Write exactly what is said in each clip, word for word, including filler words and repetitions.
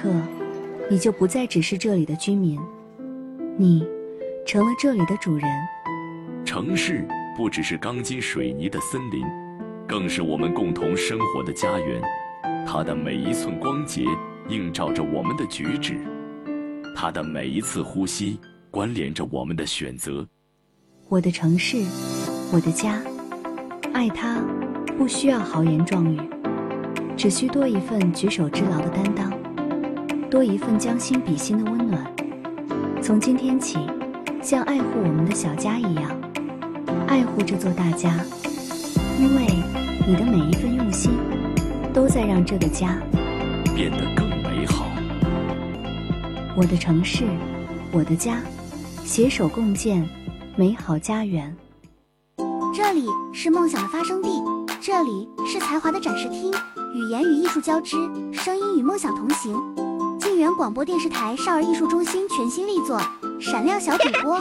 刻，你就不再只是这里的居民，你成了这里的主人。 城市不只是钢筋水泥的森林，更是我们共同生活的家园。它的每一寸光洁映照着我们的举止，它的每一次呼吸关联着我们的选择。 我的城市，我的家，爱它不需要豪言壮语，只需多一份举手之劳的担当，多一份将心比心的温暖。从今天起，像爱护我们的小家一样爱护这座大家，因为你的每一份用心都在让这个家变得更美好。 我的城市，我的家，携手共建美好家园。 这里是梦想的发生地，这里是才华的展示厅，语言与艺术交织，声音与梦想同行。晋源广播电视台少儿艺术中心全新力作《闪亮小主播》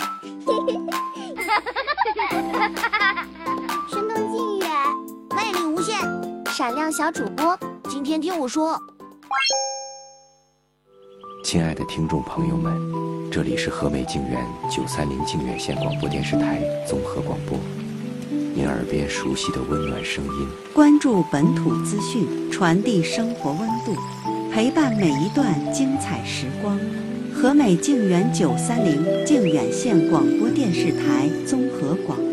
生动晋源，魅力无限，闪亮小主播，今天听我说。 亲爱的听众朋友们，这里是和美静园九三零静远县广播电视台综合广播，您耳边熟悉的温暖声音。 关注本土资讯，传递生活温度，陪伴每一段精彩时光。和美静园九三零静远县广播电视台综合广播。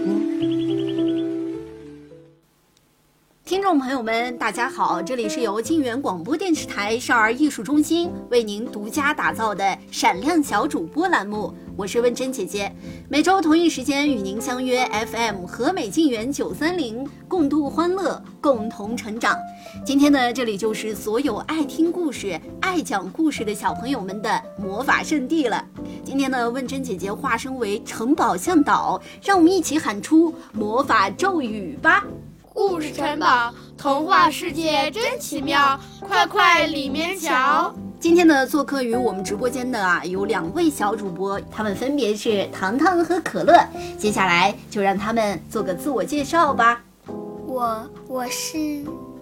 听众朋友们，大家好，这里是由晋源广播电视台少儿艺术中心为您独家打造的闪亮小主播栏目，我是问真姐姐，每周同一时间与您相约 F M 和美晋源九三零，共度欢乐，共同成长。今天呢，这里就是所有爱听故事、爱讲故事的小朋友们的魔法圣地了。今天呢，问真姐姐化身为城堡向导，让我们一起喊出魔法咒语吧。 故事城堡，童话世界真奇妙，快快里面瞧。 今天呢，做客于我们直播间的啊，有两位小主播，他们分别是糖糖和可乐。接下来就让他们做个自我介绍吧。 我我是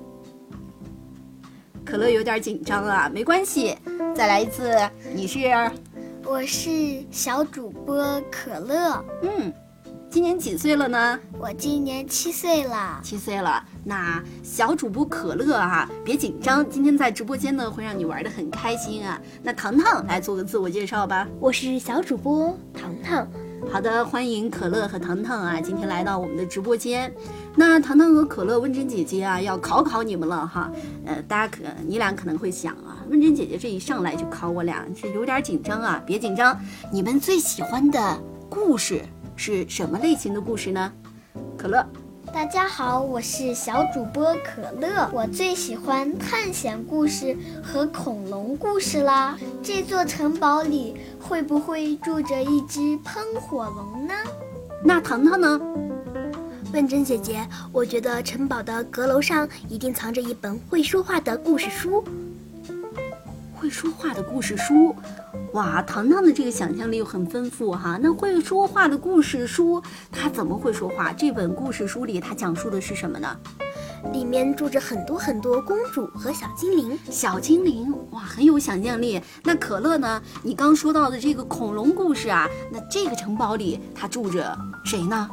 可乐有点紧张啊，没关系，再来一次。你是？ 我是小主播可乐。 嗯。今年几岁了呢？ 我今年七岁了。 七岁了，那小主播可乐啊，别紧张，今天在直播间呢会让你玩得很开心啊。那糖糖来做个自我介绍吧。 我是小主播糖糖。 好的，欢迎可乐和糖糖啊，今天来到我们的直播间。那糖糖和可乐，温真姐姐啊要考考你们了哈。呃，大家可你俩可能会想啊，温真姐姐这一上来就考我俩，是有点紧张啊，别紧张。你们最喜欢的故事是什么类型的故事呢？可乐。 大家好，我是小主播可乐。我最喜欢探险故事和恐龙故事啦。这座城堡里会不会住着一只喷火龙呢？ 那糖糖呢？ 问真姐姐，我觉得城堡的阁楼上一定藏着一本会说话的故事书。 会说话的故事书，哇，糖糖的这个想象力又很丰富哈。那会说话的故事书，它怎么会说话？这本故事书里它讲述的是什么呢？ 里面住着很多很多公主和小精灵。 小精灵，哇，很有想象力。那可乐呢？你刚说到的这个恐龙故事啊，那这个城堡里它住着谁呢？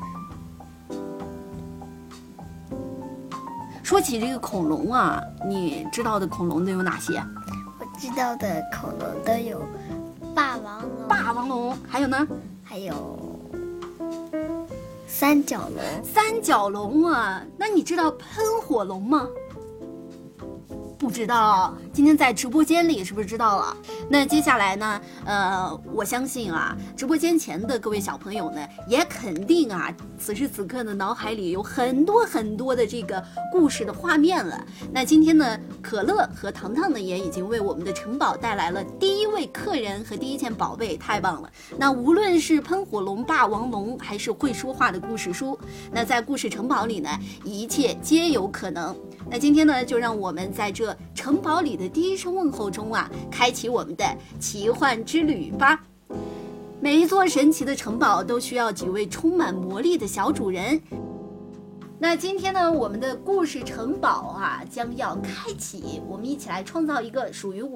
说起这个恐龙啊，你知道的恐龙都有哪些？ 知道的恐龙都有霸王龙、 霸王龙，还有呢？ 还有三角龙。 三角龙啊，那你知道喷火龙吗？不知道，今天在直播间里是不是知道了？那接下来呢？呃，我相信啊，直播间前的各位小朋友呢，也肯定啊，此时此刻的脑海里有很多很多的这个故事的画面了。那今天呢，可乐和糖糖呢，也已经为我们的城堡带来了第一位客人和第一件宝贝，太棒了！那无论是喷火龙、霸王龙，还是会说话的故事书，那在故事城堡里呢，一切皆有可能。那今天呢，就让我们在这城堡里的第一声问候中啊，开启我们的奇幻之旅吧。每一座神奇的城堡都需要几位充满魔力的小主人。那今天呢，我们的故事城堡啊将要开启，我们一起来创造一个属于我